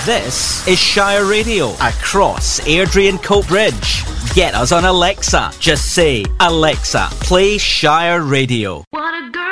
This is Shire Radio across Airdrie and Coatbridge. Get us on Alexa. Just say, Alexa, play Shire Radio. What a girl.